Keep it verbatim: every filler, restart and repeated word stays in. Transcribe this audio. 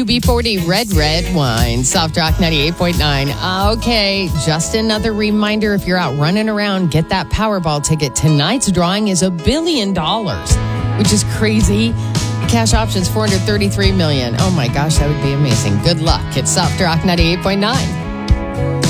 U B forty Red Red Wine. Soft Rock ninety-eight point nine. Okay, just another reminder, if you're out running around, get that Powerball ticket. Tonight's drawing is a billion dollars, which is crazy. Cash options, four hundred thirty-three million dollars. Oh my gosh, that would be amazing. Good luck. It's Soft Rock ninety-eight point nine.